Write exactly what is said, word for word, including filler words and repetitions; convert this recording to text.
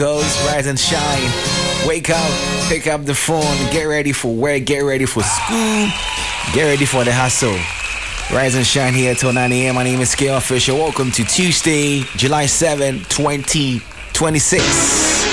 goes, rise and shine. Wake up, pick up the phone, get ready for work, get ready for school, get ready for the hustle. Rise and shine here till nine a.m. My name is Scale Fisher. Welcome to Tuesday, July seventh, twenty twenty-six.